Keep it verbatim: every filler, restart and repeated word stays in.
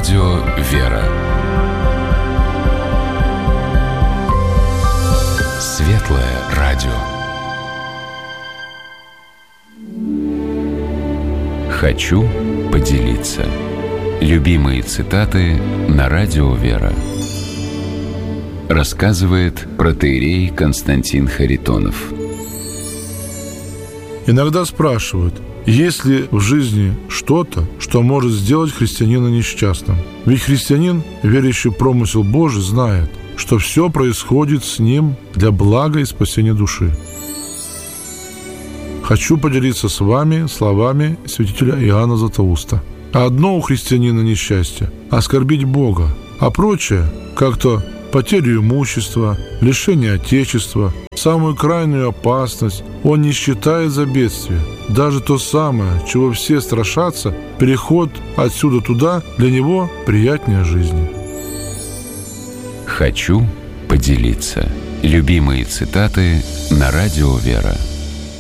радио «Вера». Светлое радио. Хочу поделиться. Любимые цитаты на радио «Вера». Рассказывает протоиерей Константин Харитонов. Иногда спрашивают, есть ли в жизни что-то, что может сделать христианина несчастным? Ведь христианин, верящий в промысел Божий, знает, что все происходит с ним для блага и спасения души. Хочу поделиться с вами словами святителя Иоанна Златоуста. Одно у христианина несчастье – оскорбить Бога, а прочее – как-то потерю имущества, лишение отечества, самую крайнюю опасность он не считает за бедствие. Даже то самое, чего все страшатся, переход отсюда туда, для него приятнее жизни. Хочу поделиться. Любимые цитаты на радио «Вера».